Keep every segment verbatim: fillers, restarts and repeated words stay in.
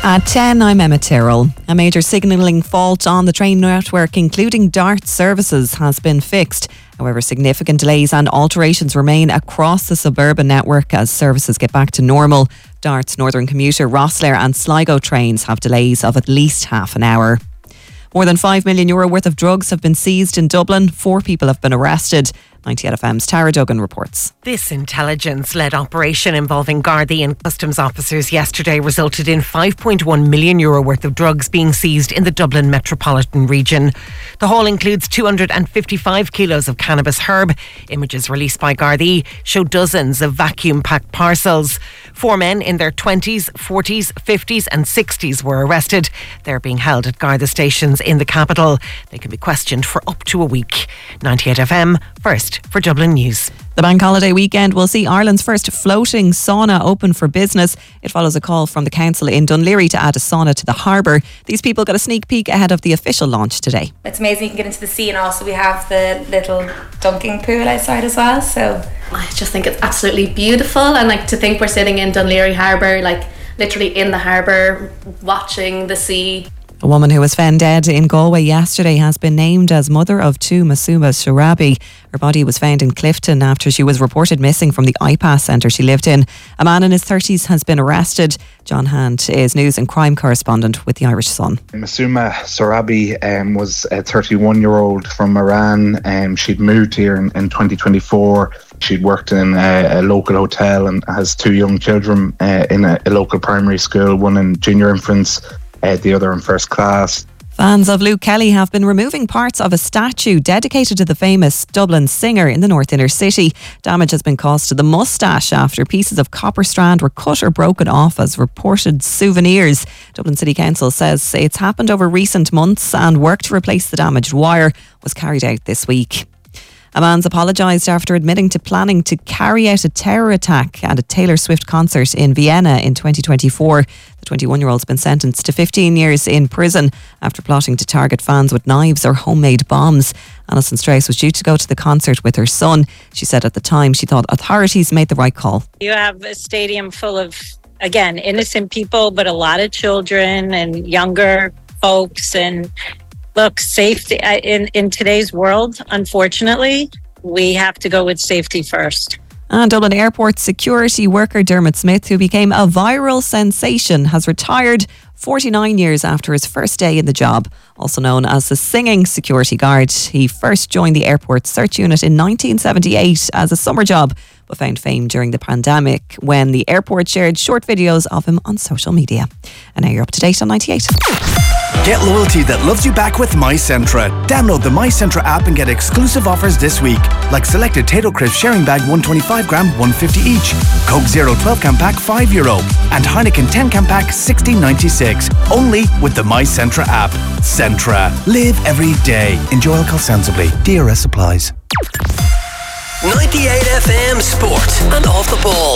At ten, I'm Emma Tyrrell. A major signalling fault on the train network, including DART services, has been fixed. However, significant delays and alterations remain across the suburban network as services get back to normal. DART's Northern Commuter, Rosslare and Sligo trains have delays of at least half an hour. More than five million euro worth of drugs have been seized in Dublin. Four people have been arrested. ninety-eight F M's Tara Duggan reports. This intelligence-led operation involving Gardaí and customs officers yesterday resulted in five point one million euro worth of drugs being seized in the Dublin metropolitan region. The haul includes two hundred fifty-five kilos of cannabis herb. Images released by Gardaí show dozens of vacuum-packed parcels. Four men in their twenties, forties, fifties and sixties were arrested. They're being held at Garda stations in the capital. They can be questioned for up to a week. ninety-eight F M, first for Dublin News. The bank holiday weekend will see Ireland's first floating sauna open for business. It follows a call from the council in Dún Laoghaire to add a sauna to the harbour. These people got a sneak peek ahead of the official launch today. It's amazing you can get into the sea, and also we have the little dunking pool outside as well. So I just think it's absolutely beautiful, and like to think we're sitting in Dún Laoghaire harbour, like literally in the harbour, watching the sea. A woman who was found dead in Galway yesterday has been named as mother of two Masuma Sharabi. Her body was found in Clifton after she was reported missing from the I P A S centre she lived in. A man in his thirties has been arrested. John Hand is news and crime correspondent with the Irish Sun. Masuma Sharabi um, was a thirty-one-year-old from Iran. Um, she'd moved here in, in twenty twenty-four. She'd worked in a, a local hotel and has two young children uh, in a, a local primary school, one in junior infants, Uh, the other in first class. Fans of Luke Kelly have been removing parts of a statue dedicated to the famous Dublin singer in the North Inner City. Damage has been caused to the moustache after pieces of copper strand were cut or broken off as reported souvenirs. Dublin City Council says it's happened over recent months and work to replace the damaged wire was carried out this week. A man's apologised after admitting to planning to carry out a terror attack at a Taylor Swift concert in Vienna in twenty twenty-four. The twenty-one-year-old's been sentenced to fifteen years in prison after plotting to target fans with knives or homemade bombs. Alison Strauss was due to go to the concert with her son. She said at the time she thought authorities made the right call. You have a stadium full of, again, innocent people, but a lot of children and younger folks. And look, safety in, in today's world, unfortunately, we have to go with safety first. And Dublin Airport security worker Dermot Smith, who became a viral sensation, has retired forty-nine years after his first day in the job. Also known as the singing security guard, he first joined the airport search unit in nineteen seventy-eight as a summer job, but found fame during the pandemic when the airport shared short videos of him on social media. And now you're up to date on ninety-eight. Get loyalty that loves you back with MyCentra. Download the MyCentra app and get exclusive offers this week, like selected Tato Crisp sharing bag one twenty-five gram, one fifty each, Coke Zero twelve can pack five euro, and Heineken ten can pack sixteen ninety-six. Only with the MyCentra app. Centra. Live every day. Enjoy alcohol sensibly. D R S applies. ninety-eight F M Sport and Off the Ball.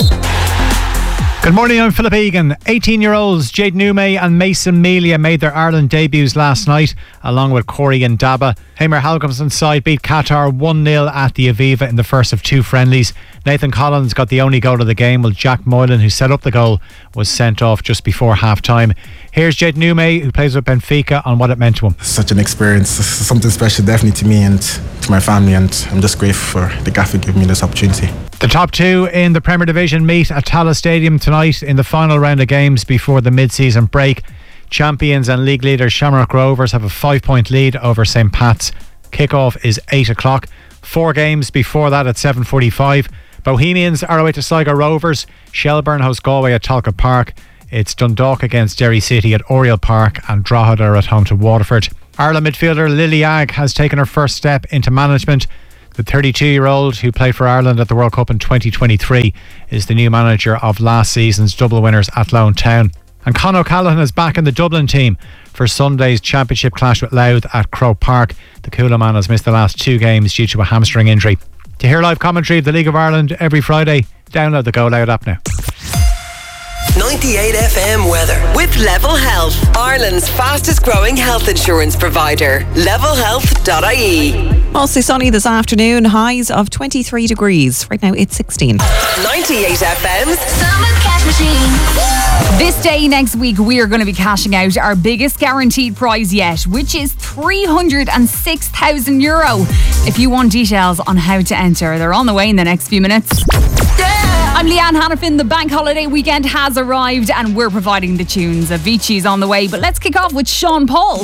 Good morning, I'm Philip Egan. eighteen-year-olds Jade Nume and Mason Melia made their Ireland debuts last night, along with Corey and Daba. Hamer Halgomson's side beat Qatar one nil at the Aviva in the first of two friendlies. Nathan Collins got the only goal of the game, while Jack Moylan, who set up the goal, was sent off just before half-time. Here's Jade Nume, who plays with Benfica, on what it meant to him. Such an experience, something special definitely to me and to my family, and I'm just grateful for the gaffer giving me this opportunity. The top two in the Premier Division meet at Tallaght Stadium tonight in the final round of games before the mid-season break. Champions and league leaders Shamrock Rovers have a five-point lead over St Pat's. Kick-off is eight o'clock. Four games before that at seven forty-five. Bohemians are away to Sligo Rovers. Shelburne host Galway at Talcott Park. It's Dundalk against Derry City at Oriel Park, and Drogheda are at home to Waterford. Ireland midfielder Lily Agg has taken her first step into management. The thirty-two-year-old, who played for Ireland at the World Cup in twenty twenty-three, is the new manager of last season's double winners Athlone Town. And Con O'Callaghan is back in the Dublin team for Sunday's championship clash with Louth at Croke Park. The Coolah man has missed the last two games due to a hamstring injury. To hear live commentary of the League of Ireland every Friday, download the Go Loud app now. ninety-eight F M weather with Level Health, Ireland's fastest growing health insurance provider. level health dot I E. Mostly sunny this afternoon, highs of twenty-three degrees. Right now it's sixteen. ninety-eight F M's Summer Cash Machine. This day next week, we are going to be cashing out our biggest guaranteed prize yet, which is three hundred six thousand euro. If you want details on how to enter, they're on the way in the next few minutes. I'm Leanne Hannafin. The bank holiday weekend has arrived and we're providing the tunes. Avicii's on the way, but let's kick off with Sean Paul.